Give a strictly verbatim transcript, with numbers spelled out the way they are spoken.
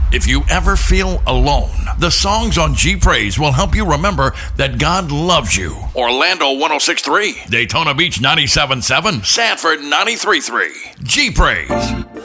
If you ever feel alone, the songs on G Praise will help you remember that God loves you. Orlando one oh six point three, Daytona Beach ninety-seven point seven, Sanford ninety-three point three. G Praise.